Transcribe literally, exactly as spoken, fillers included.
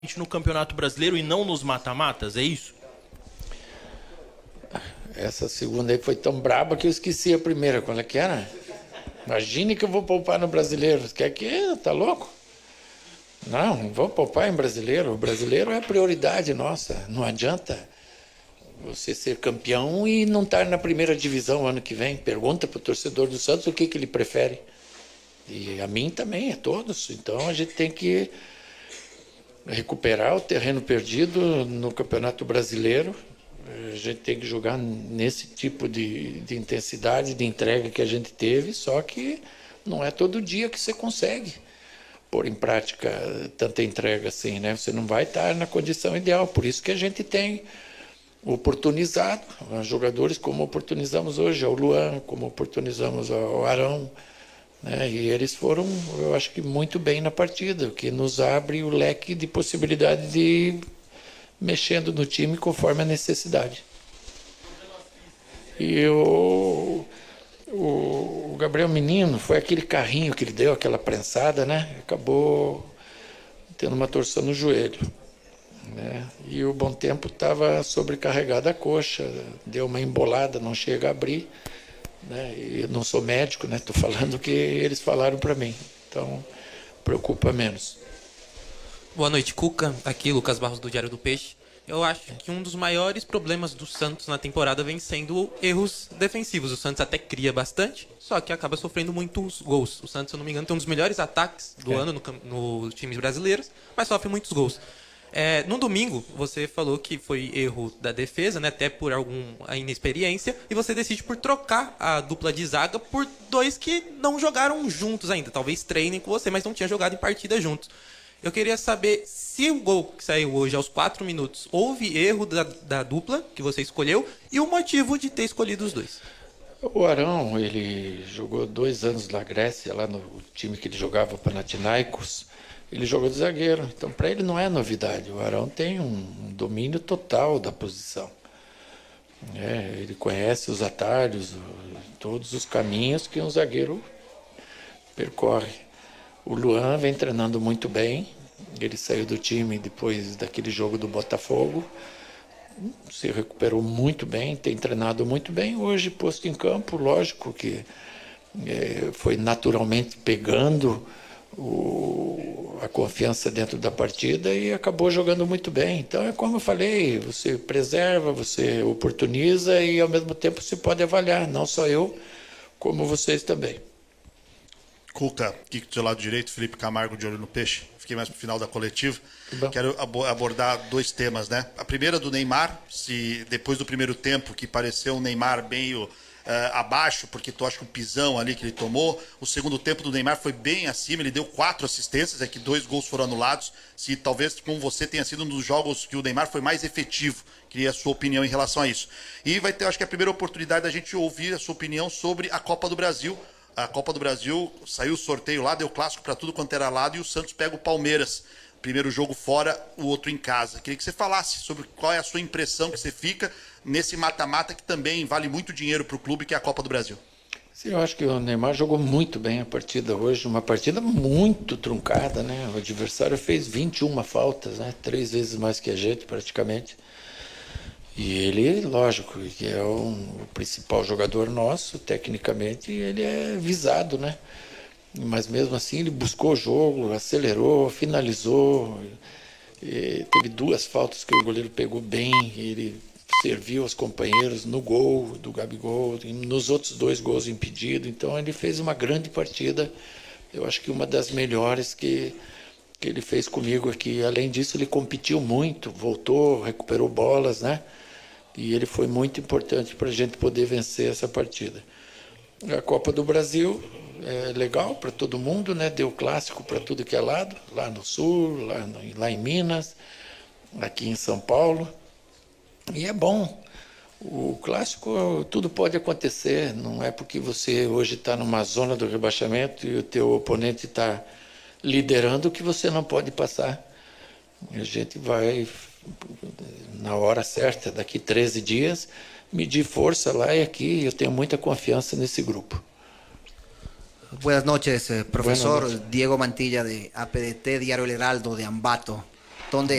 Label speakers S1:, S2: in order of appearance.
S1: no Campeonato Brasileiro e não nos mata-matas, é isso?
S2: Essa segunda aí foi tão braba que eu esqueci a primeira. Qual é que era? Imagine que eu vou poupar no Brasileiro. Quer que? Tá louco? Não, não vou poupar em Brasileiro. O Brasileiro é a prioridade nossa. Não adianta você ser campeão e não estar na primeira divisão ano que vem. Pergunta para o torcedor do Santos o que, que ele prefere. E a mim também, a todos. Então a gente tem que recuperar o terreno perdido no Campeonato Brasileiro. A gente tem que jogar nesse tipo de, de intensidade, de entrega que a gente teve, só que não é todo dia que você consegue pôr em prática tanta entrega assim, né? Você não vai estar na condição ideal, por isso que a gente tem oportunizado jogadores como oportunizamos hoje ao Luan, como oportunizamos ao Arão, né? E eles foram, eu acho que muito bem na partida, o que nos abre o leque de possibilidade de mexendo no time conforme a necessidade. E o, o, o Gabriel Menino, foi aquele carrinho que ele deu, aquela prensada, né? Acabou tendo uma torção no joelho, né? E o Bom Tempo estava sobrecarregado a coxa, deu uma embolada, não chega a abrir, né? E eu não sou médico, né? Estou falando o que eles falaram para mim, então preocupa menos.
S3: Boa noite, Cuca. Aqui, Lucas Barros, do Diário do Peixe. Eu acho que um dos maiores problemas do Santos na temporada vem sendo erros defensivos. O Santos até cria bastante, só que acaba sofrendo muitos gols. O Santos, se eu não me engano, tem um dos melhores ataques do é. ano no, no times brasileiros, mas sofre muitos gols. É, no domingo, você falou que foi erro da defesa, né, até por alguma inexperiência, e você decide por trocar a dupla de zaga por dois que não jogaram juntos ainda. Talvez treinem com você, mas não tinham jogado em partida juntos. Eu queria saber se o gol que saiu hoje aos quatro minutos houve erro da, da dupla que você escolheu e o motivo de ter escolhido os dois.
S2: O Arão, ele jogou dois anos na Grécia, lá no time que ele jogava, o Panathinaikos. Ele jogou de zagueiro, então para ele não é novidade. O Arão tem um domínio total da posição. É, ele conhece os atalhos, todos os caminhos que um zagueiro percorre. O Luan vem treinando muito bem, ele saiu do time depois daquele jogo do Botafogo, se recuperou muito bem, tem treinado muito bem, hoje posto em campo, lógico que é, foi naturalmente pegando o, a confiança dentro da partida e acabou jogando muito bem. Então é como eu falei, você preserva, você oportuniza e ao mesmo tempo você pode avaliar, não só eu, como vocês também.
S4: Cuca, aqui do seu lado direito, Felipe Camargo, de Olho no Peixe. Fiquei mais pro final da coletiva. Quero abordar dois temas, né? A primeira do Neymar, se depois do primeiro tempo, que pareceu um Neymar meio uh, abaixo, porque tu acha que o pisão ali que ele tomou. O segundo tempo do Neymar foi bem acima, ele deu quatro assistências, é que dois gols foram anulados. Se talvez com você tenha sido um dos jogos que o Neymar foi mais efetivo. Queria a sua opinião em relação a isso. E vai ter, acho que a primeira oportunidade da gente ouvir a sua opinião sobre a Copa do Brasil. A Copa do Brasil, saiu o sorteio lá, deu clássico para tudo quanto era lado e o Santos pega o Palmeiras. Primeiro jogo fora, o outro em casa. Queria que você falasse sobre qual é a sua impressão que você fica nesse mata-mata que também vale muito dinheiro para o clube, que é a Copa do Brasil.
S2: Sim, eu acho que o Neymar jogou muito bem a partida hoje, uma partida muito truncada, né? O adversário fez vinte e uma faltas, né? Três vezes mais que a gente, praticamente. E ele, lógico, que é um, o principal jogador nosso, tecnicamente, ele é visado, né? Mas mesmo assim ele buscou o jogo, acelerou, finalizou. Teve duas faltas que o goleiro pegou bem, ele serviu aos companheiros no gol do Gabigol, e nos outros dois gols impedidos. Então ele fez uma grande partida, eu acho que uma das melhores que, que ele fez comigo aqui. Além disso, ele competiu muito, voltou, recuperou bolas, né? E ele foi muito importante para a gente poder vencer essa partida. A Copa do Brasil é legal para todo mundo, né? Deu clássico para tudo que é lado, lá no Sul, lá, no, lá em Minas, aqui em São Paulo. E é bom. O clássico, tudo pode acontecer. Não é porque você hoje está numa zona do rebaixamento e o teu oponente está liderando que você não pode passar. A gente vai, na hora certa, daqui treze dias, medir força lá e aqui. Eu tenho muita confiança nesse grupo.
S5: Buenas noches, profesor.
S2: Buenas noches.
S5: Diego Mantilla, de A P D T, Diario El Heraldo, de Ambato. donde